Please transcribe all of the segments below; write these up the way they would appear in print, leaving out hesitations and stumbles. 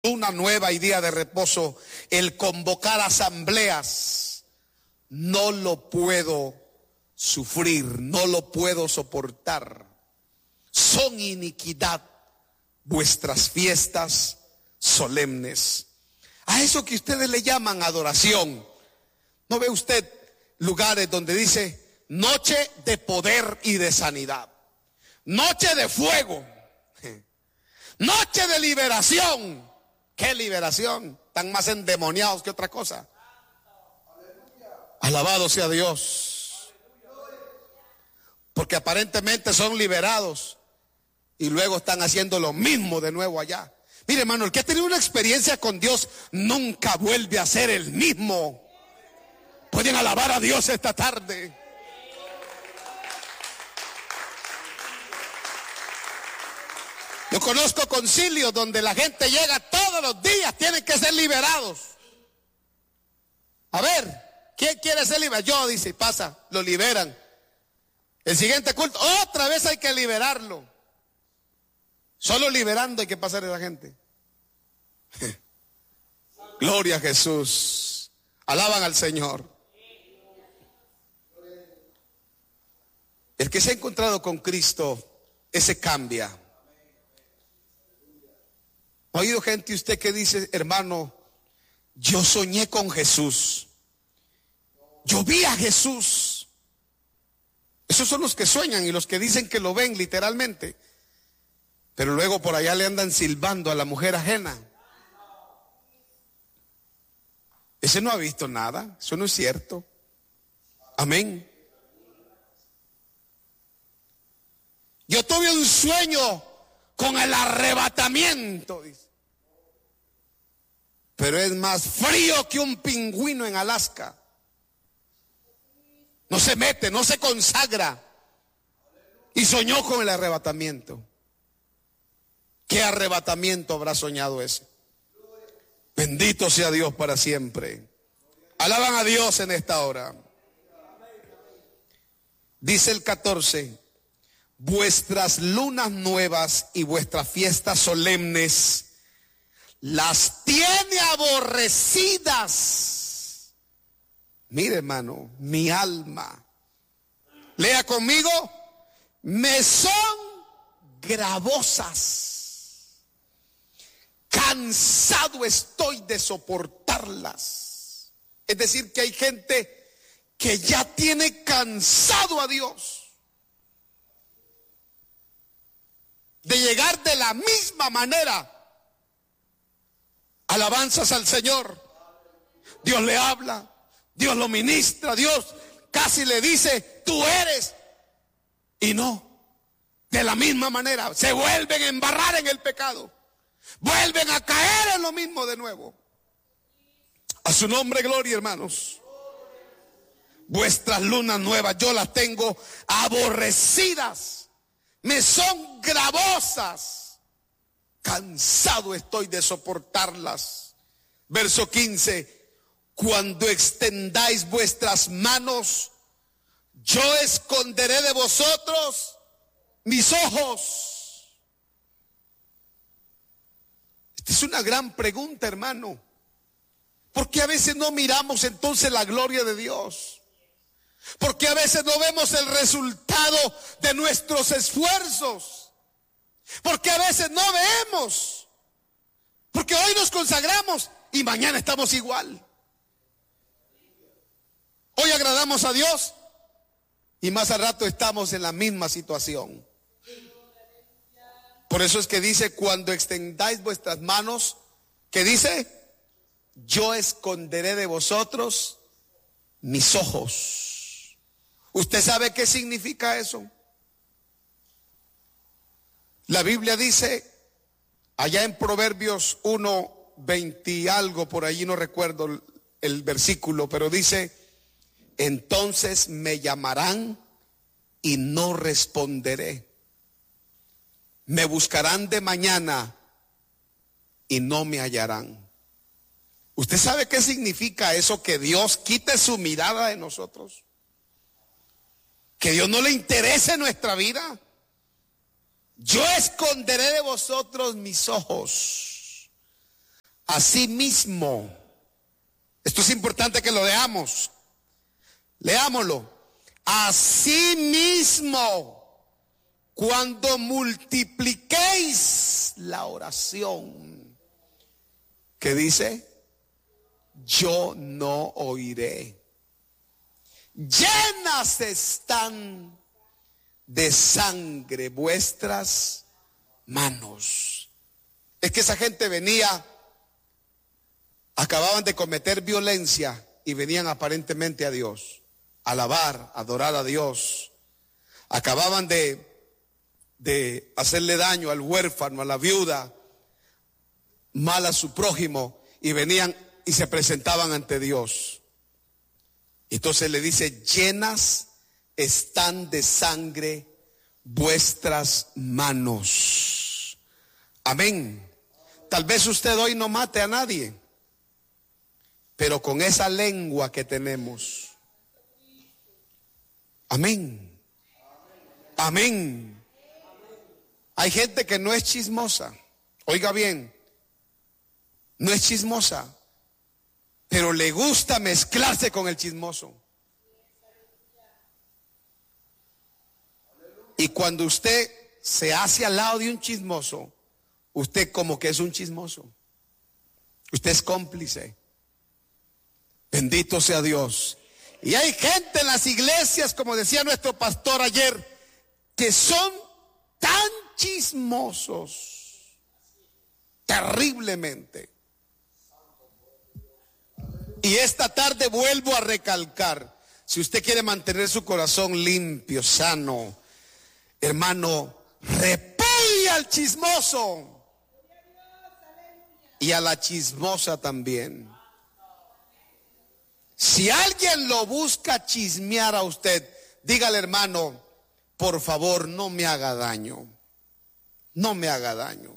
Una nueva y día de reposo, el convocar asambleas, no lo puedo sufrir, no lo puedo soportar. Son iniquidad vuestras fiestas solemnes. A eso que ustedes le llaman adoración. ¿No ve usted lugares donde dice noche de poder y de sanidad? Noche de fuego. Noche de liberación. ¿Qué liberación? Están más endemoniados que otra cosa. Alabado sea Dios. Porque aparentemente son liberados y luego están haciendo lo mismo de nuevo allá. Mire, hermano, el que ha tenido una experiencia con Dios nunca vuelve a ser el mismo. Pueden alabar a Dios esta tarde. Yo conozco concilios donde la gente llega todos los días, tienen que ser liberados. A ver, ¿quién quiere ser liberado? Yo, dice, y pasa, lo liberan. El siguiente culto, otra vez hay que liberarlo. Solo liberando hay que pasar a la gente. Gloria a Jesús. Alaban al Señor. El que se ha encontrado con Cristo, ese cambia. ¿Ha oído gente usted que dice, hermano, yo soñé con Jesús? Yo vi a Jesús. Esos son los que sueñan y los que dicen que lo ven literalmente. Pero luego por allá le andan silbando a la mujer ajena. Ese no ha visto nada, eso no es cierto. Amén. Yo tuve un sueño con el arrebatamiento, dice. Pero es más frío que un pingüino en Alaska. No se mete, no se consagra. Y soñó con el arrebatamiento. ¿Qué arrebatamiento habrá soñado ese? Bendito sea Dios para siempre. Alaban a Dios en esta hora. Dice el 14. Vuestras lunas nuevas y vuestras fiestas solemnes las tiene aborrecidas. Mire, hermano, mi alma. Lea conmigo. Me son gravosas. Cansado estoy de soportarlas. Es decir, que hay gente que ya tiene cansado a Dios. De llegar de la misma manera. Alabanzas al Señor. Dios le habla, Dios lo ministra, Dios casi le dice, tú eres. Y no, de la misma manera, se vuelven a embarrar en el pecado. Vuelven a caer en lo mismo de nuevo. A su nombre, gloria, hermanos. Vuestras lunas nuevas, yo las tengo aborrecidas. Me son gravosas. Cansado estoy de soportarlas. Verso 15. Cuando extendáis vuestras manos, yo esconderé de vosotros mis ojos. Esta es una gran pregunta, hermano. ¿Por qué a veces no miramos entonces la gloria de Dios? ¿Por qué a veces no vemos el resultado de nuestros esfuerzos? Porque a veces no vemos. Porque hoy nos consagramos y mañana estamos igual. Hoy agradamos a Dios y más al rato estamos en la misma situación. Por eso es que dice, cuando extendáis vuestras manos, ¿qué dice? Yo esconderé de vosotros mis ojos. ¿Usted sabe qué significa eso? La Biblia dice, allá en Proverbios 1, 20 y algo, por allí no recuerdo el versículo, pero dice, entonces me llamarán y no responderé. Me buscarán de mañana y no me hallarán. ¿Usted sabe qué significa eso? Que Dios quite su mirada de nosotros. Que Dios no le interese nuestra vida. Yo esconderé de vosotros mis ojos. Asimismo, esto es importante que lo leamos. Leámoslo. Asimismo, cuando multipliquéis la oración, ¿qué dice? Yo no oiré. Llenas están de sangre vuestras manos. Es que esa gente venía, acababan de cometer violencia y venían aparentemente a Dios, a alabar, a adorar a Dios. Acababan de hacerle daño al huérfano, a la viuda, mal a su prójimo, y venían y se presentaban ante Dios. Entonces le dice, llenas están de sangre vuestras manos. Amén. Tal vez usted hoy no mate a nadie, pero con esa lengua que tenemos. Amén. Amén. Hay gente que no es chismosa. Oiga bien, no es chismosa, pero le gusta mezclarse con el chismoso. Y cuando usted se hace al lado de un chismoso, usted como que es un chismoso. Usted es cómplice. Bendito sea Dios. Y hay gente en las iglesias, como decía nuestro pastor ayer, que son tan chismosos, terriblemente. Y esta tarde vuelvo a recalcar, si usted quiere mantener su corazón limpio, sano, hermano, repudia al chismoso y a la chismosa también. Si alguien lo busca chismear a usted, dígale, hermano, por favor, no me haga daño. No me haga daño.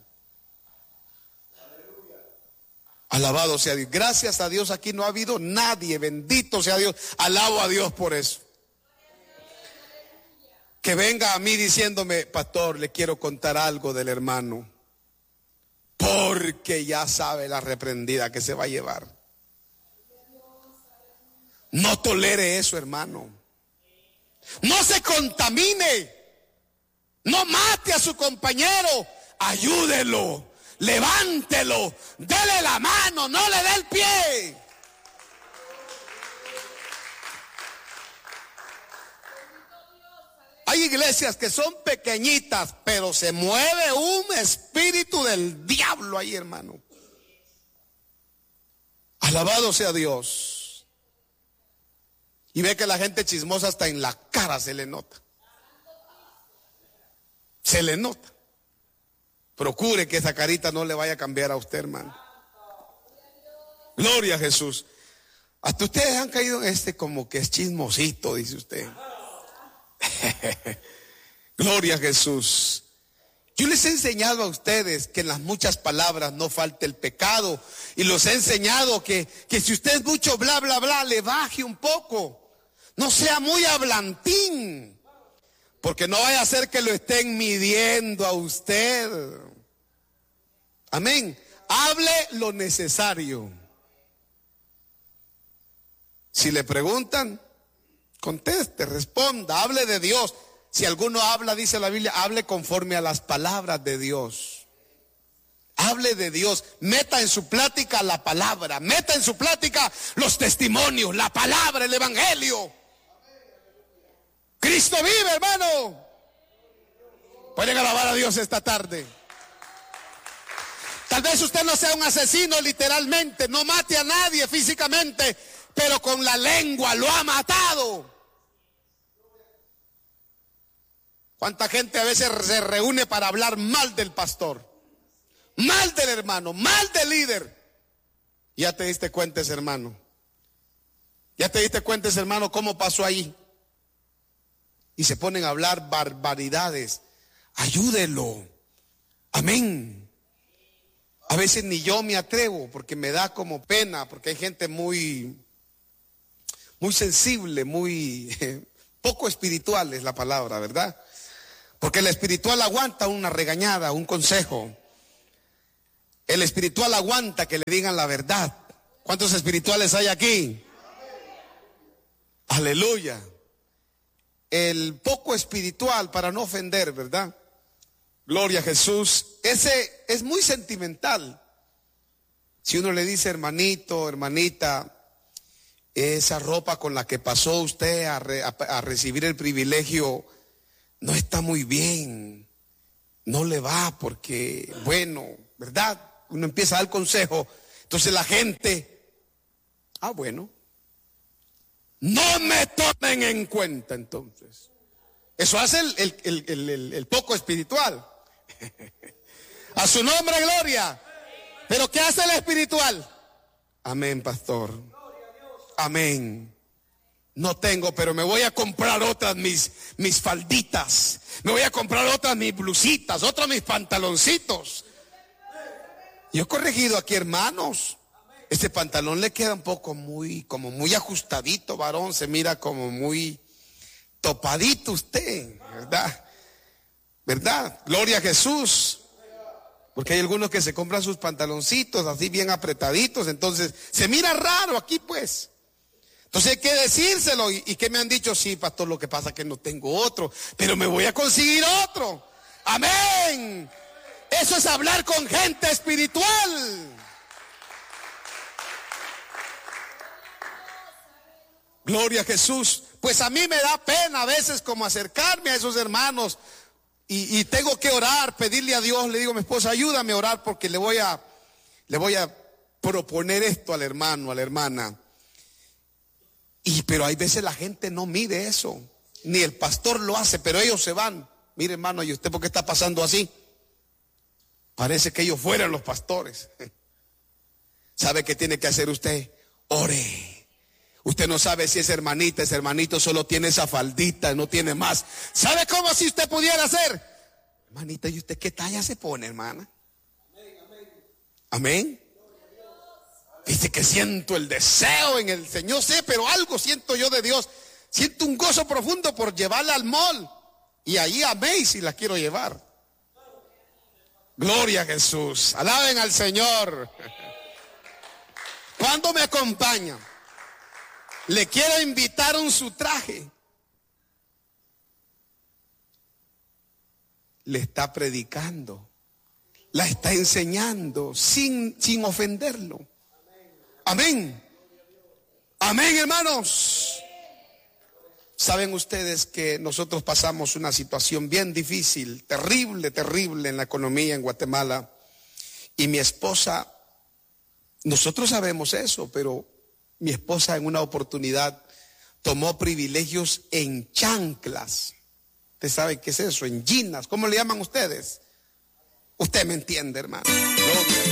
Alabado sea Dios. Gracias a Dios aquí no ha habido nadie. Bendito sea Dios. Alabo a Dios por eso. Que venga a mí diciéndome, pastor, le quiero contar algo del hermano, porque ya sabe la reprendida que se va a llevar. No tolere eso, hermano. No se contamine. No mate a su compañero. Ayúdelo. Levántelo. Dele la mano. No le dé el pie. Hay iglesias que son pequeñitas, pero se mueve un espíritu del diablo ahí, hermano. Alabado sea Dios. Y ve que la gente chismosa hasta en la cara se le nota. Se le nota. Procure que esa carita no le vaya a cambiar a usted, hermano. Gloria a Jesús. Hasta ustedes han caído en como que es chismosito, dice usted. Gloria a Jesús. Yo les he enseñado a ustedes que en las muchas palabras no falta el pecado. Y los he enseñado que si usted es mucho bla, bla, bla, le baje un poco. No sea muy hablantín, porque no vaya a ser que lo estén midiendo a usted. Amén. Hable lo necesario. Si le preguntan, conteste, responda, hable de Dios. Si alguno habla, dice la Biblia, hable conforme a las palabras de Dios. Hable de Dios, meta en su plática la palabra, meta en su plática los testimonios, la palabra, el evangelio. Cristo vive, hermano. Pueden alabar a Dios esta tarde. Tal vez usted no sea un asesino literalmente, no mate a nadie físicamente, pero con la lengua lo ha matado. ¿Cuánta gente a veces se reúne para hablar mal del pastor, mal del hermano, mal del líder? Ya te diste cuenta, hermano. Ya te diste cuenta, hermano, cómo pasó ahí. Y se ponen a hablar barbaridades. Ayúdelo. Amén. A veces ni yo me atrevo porque me da como pena, porque hay gente muy sensible, muy poco espiritual es la palabra, ¿verdad? Porque la espiritual aguanta una regañada, un consejo. El espiritual aguanta que le digan la verdad. ¿Cuántos espirituales hay aquí? Aleluya. El poco espiritual, para no ofender, ¿verdad? Gloria a Jesús. Ese es muy sentimental. Si uno le dice, hermanito, hermanita, esa ropa con la que pasó usted a recibir el privilegio no está muy bien, no le va porque, bueno, ¿verdad? Uno empieza a dar consejo. Entonces la gente, bueno, no me tomen en cuenta entonces. Eso hace el poco espiritual. A su nombre, gloria. Pero ¿qué hace el espiritual? Amén, pastor. Amén. No tengo, pero me voy a comprar otras mis falditas. Me voy a comprar otras mis blusitas, otros mis pantaloncitos. Yo he corregido aquí, hermanos. Este pantalón le queda un poco como muy ajustadito, varón. Se mira como muy topadito usted, ¿verdad? ¿Verdad? Gloria a Jesús. Porque hay algunos que se compran sus pantaloncitos así bien apretaditos, entonces se mira raro aquí pues. Entonces hay que decírselo. ¿Y qué me han dicho? Sí, pastor, lo que pasa es que no tengo otro, pero me voy a conseguir otro. Amén. Eso es hablar con gente espiritual. Gloria a Jesús. Pues a mí me da pena a veces como acercarme a esos hermanos y tengo que orar, pedirle a Dios. Le digo a mi esposa, ayúdame a orar porque le voy a proponer esto al hermano, a la hermana. Pero hay veces la gente no mide eso, ni el pastor lo hace, pero ellos se van. Mire, hermano, ¿y usted por qué está pasando así? Parece que ellos fueran los pastores. ¿Sabe qué tiene que hacer usted? Ore. Usted no sabe si esa hermanita, ese hermanito solo tiene esa faldita, no tiene más. ¿Sabe cómo si usted pudiera hacer? Hermanita, ¿y usted qué talla se pone, hermana? Amén. Dice que siento el deseo en el Señor, sé, pero algo siento yo de Dios. Siento un gozo profundo por llevarla al mall. Y ahí amé si la quiero llevar. Gloria a Jesús. Alaben al Señor. ¿Cuándo me acompaña? Le quiero invitar un su traje. Le está predicando. La está enseñando sin ofenderlo. Amén. Amén, hermanos. Saben ustedes que nosotros pasamos una situación bien difícil, terrible en la economía en Guatemala. Y mi esposa, nosotros sabemos eso, pero mi esposa en una oportunidad tomó privilegios en chanclas. ¿Usted sabe qué es eso? En ginas. ¿Cómo le llaman ustedes? Usted me entiende, hermano. Gloria.